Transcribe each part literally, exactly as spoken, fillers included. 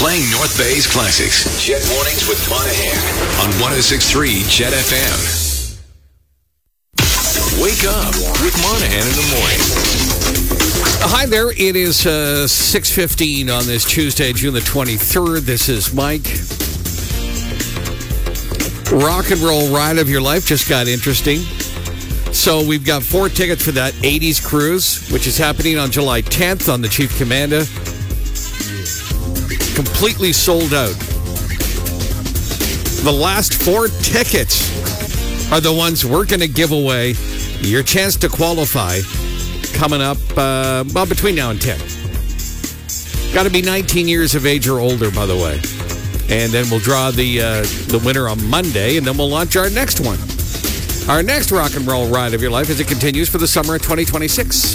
Playing North Bay's classics. Jet Mornings with Monahan on one oh six point three Jet F M. Wake up with Monahan in the morning. Hi there. It is uh, six fifteen on this Tuesday, June the twenty-third. This is Mike. Rock and roll ride of your life just got interesting. So we've got four tickets for that eighties cruise, which is happening on July tenth on the Chief Commander. Completely sold out. The last four tickets are the ones we're going to give away. Your chance to qualify coming up, uh, well, between now and ten. Got to be nineteen years of age or older, by the way. And then we'll draw the uh, the winner on Monday, and then we'll launch our next one. Our next rock and roll ride of your life as it continues for the summer of twenty twenty-six.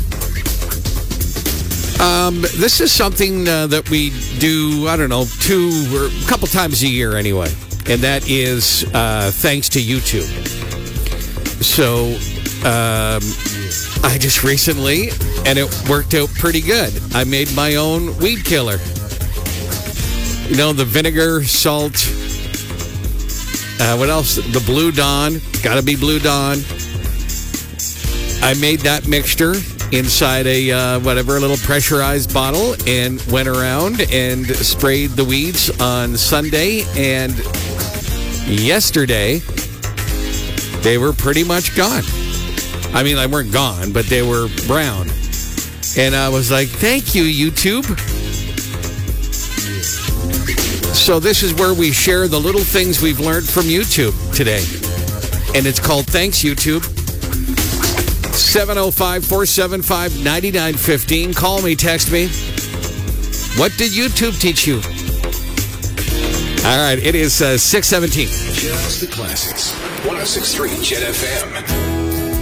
Um, this is something uh, that we do, I don't know, two or a couple times a year anyway. And that is uh, thanks to YouTube. So um, I just recently, and it worked out pretty good, I made my own weed killer. You know, the vinegar, salt, uh, what else? The Blue Dawn. Gotta be Blue Dawn. I made that mixture inside a, uh, whatever, a little pressurized bottle and went around and sprayed the weeds on Sunday. And yesterday, they were pretty much gone. I mean, they weren't gone, but they were brown. And I was like, thank you, YouTube. So this is where we share the little things we've learned from YouTube today. And it's called Thanks, YouTube. seven oh five, four seven five, nine nine one five. Call me, text me. What did YouTube teach you? All right, it is uh, six seventeen. Just the classics. one oh six point three Jet F M.